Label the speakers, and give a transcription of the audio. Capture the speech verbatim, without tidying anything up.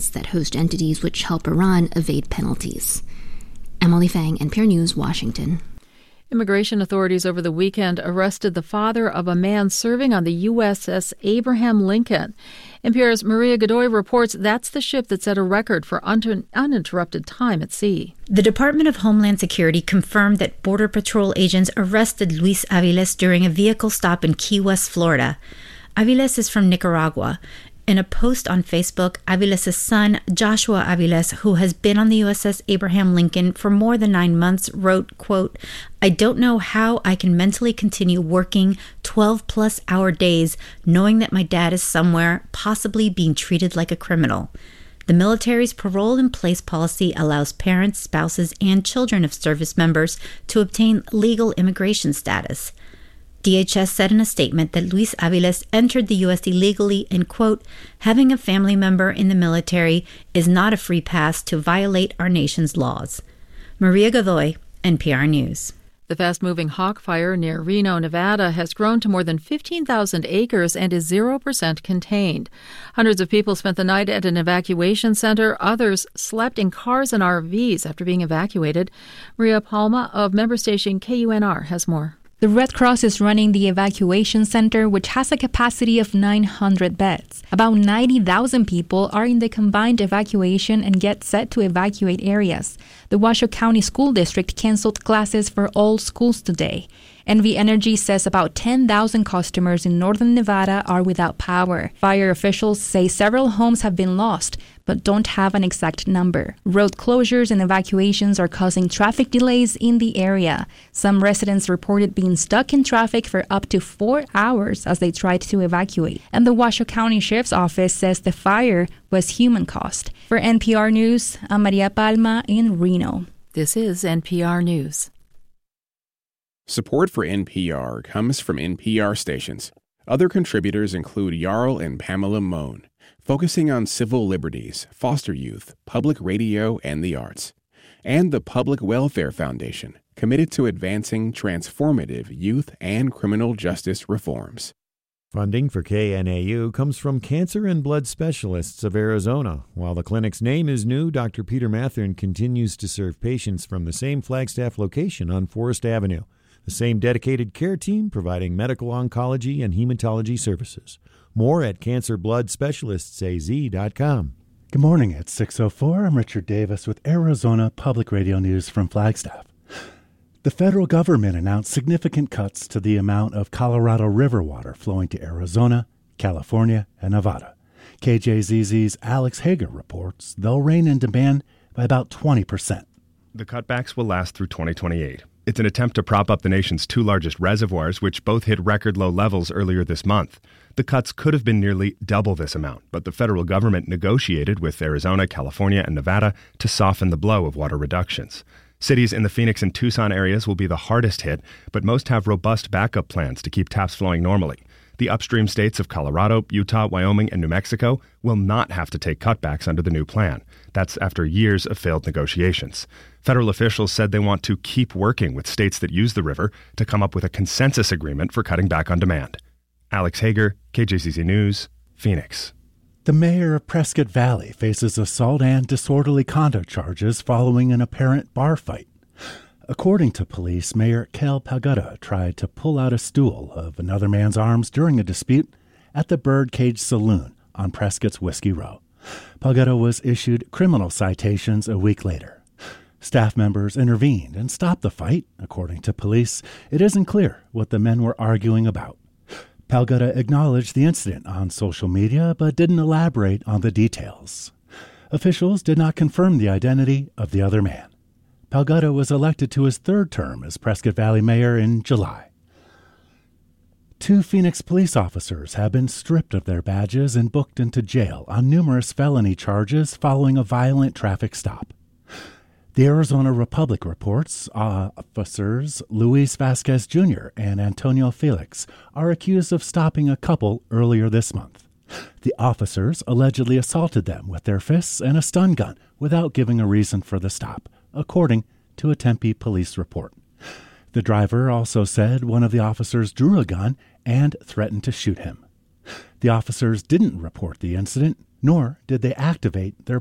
Speaker 1: that host entities which help Iran evade penalties. Emily Fang, N P R News, Washington.
Speaker 2: Immigration authorities over the weekend arrested the father of a man serving on the U S S Abraham Lincoln. N P R's Maria Godoy reports that's the ship that set a record for un- uninterrupted time at sea.
Speaker 3: The Department of Homeland Security confirmed that Border Patrol agents arrested Luis Aviles during a vehicle stop in Key West, Florida. Aviles is from Nicaragua. In a post on Facebook, Aviles' son, Joshua Aviles, who has been on the U S S Abraham Lincoln for more than nine months, wrote, quote, "I don't know how I can mentally continue working twelve-plus hour days knowing that my dad is somewhere, possibly being treated like a criminal." The military's parole-in-place policy allows parents, spouses, and children of service members to obtain legal immigration status. D H S said in a statement that Luis Aviles entered the U S illegally and, quote, "having a family member in the military is not a free pass to violate our nation's laws." Maria Godoy, N P R News.
Speaker 2: The fast-moving Hawk Fire near Reno, Nevada, has grown to more than fifteen thousand acres and is zero percent contained. Hundreds of people spent the night at an evacuation center. Others slept in cars and R Vs after being evacuated. Maria Palma of member station K U N R has more.
Speaker 4: The Red Cross is running the evacuation center, which has a capacity of nine hundred beds. About ninety thousand people are in the combined evacuation and get set to evacuate areas. The Washoe County School District canceled classes for all schools today. N V Energy says about ten thousand customers in northern Nevada are without power. Fire officials say several homes have been lost, but don't have an exact number. Road closures and evacuations are causing traffic delays in the area. Some residents reported being stuck in traffic for up to four hours as they tried to evacuate. And the Washoe County Sheriff's Office says the fire was human-caused. For N P R News, I'm Maria Palma in Reno.
Speaker 2: This is N P R News.
Speaker 5: Support for N P R comes from N P R stations. Other contributors include Jarl and Pamela Mohn, focusing on civil liberties, foster youth, public radio, and the arts. And the Public Welfare Foundation, committed to advancing transformative youth and criminal justice reforms.
Speaker 6: Funding for K N A U comes from Cancer and Blood Specialists of Arizona. While the clinic's name is new, Doctor Peter Mathern continues to serve patients from the same Flagstaff location on Forest Avenue. The same dedicated care team providing medical oncology and hematology services. More at cancer blood specialists a z dot com.
Speaker 7: Good morning. It's six oh four. I'm Richard Davis with Arizona Public Radio News from Flagstaff. The federal government announced significant cuts to the amount of Colorado River water flowing to Arizona, California, and Nevada. K J Z Z's Alex Hager reports they'll rein in demand by about twenty percent.
Speaker 8: The cutbacks will last through twenty twenty-eight. It's an attempt to prop up the nation's two largest reservoirs, which both hit record low levels earlier this month. The cuts could have been nearly double this amount, but the federal government negotiated with Arizona, California, and Nevada to soften the blow of water reductions. Cities in the Phoenix and Tucson areas will be the hardest hit, but most have robust backup plans to keep taps flowing normally. The upstream states of Colorado, Utah, Wyoming, and New Mexico will not have to take cutbacks under the new plan. That's after years of failed negotiations. Federal officials said they want to keep working with states that use the river to come up with a consensus agreement for cutting back on demand. Alex Hager, K J Z Z News, Phoenix.
Speaker 7: The mayor of Prescott Valley faces assault and disorderly conduct charges following an apparent bar fight. According to police, Mayor Kel Palgutta tried to pull out a stool of another man's arms during a dispute at the Birdcage Saloon on Prescott's Whiskey Row. Palgutta was issued criminal citations a week later. Staff members intervened and stopped the fight. According to police, it isn't clear what the men were arguing about. Palgutta acknowledged the incident on social media but didn't elaborate on the details. Officials did not confirm the identity of the other man. Palgutta was elected to his third term as Prescott Valley mayor in July. Two Phoenix police officers have been stripped of their badges and booked into jail on numerous felony charges following a violent traffic stop. The Arizona Republic reports officers Luis Vasquez Junior and Antonio Felix are accused of stopping a couple earlier this month. The officers allegedly assaulted them with their fists and a stun gun without giving a reason for the stop, according to a Tempe police report. The driver also said one of the officers drew a gun and threatened to shoot him. The officers didn't report the incident, nor did they activate their